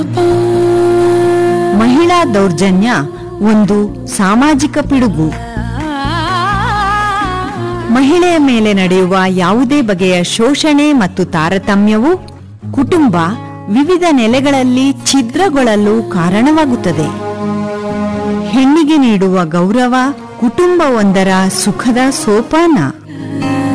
ಮಹಿಳಾ ದೌರ್ಜನ್ಯ ಒಂದು ಸಾಮಾಜಿಕ ಪಿಡುಗು. ಮಹಿಳೆಯ ಮೇಲೆ ನಡೆಯುವ ಯಾವುದೇ ಬಗೆಯ ಶೋಷಣೆ ಮತ್ತು ತಾರತಮ್ಯವು ಕುಟುಂಬ ವಿವಿಧ ನೆಲೆಗಳಲ್ಲಿ ಛಿದ್ರಗೊಳ್ಳಲು ಕಾರಣವಾಗುತ್ತದೆ. ಹೆಣ್ಣಿಗೆ ನೀಡುವ ಗೌರವ ಕುಟುಂಬವೊಂದರ ಸುಖದ ಸೋಪಾನ.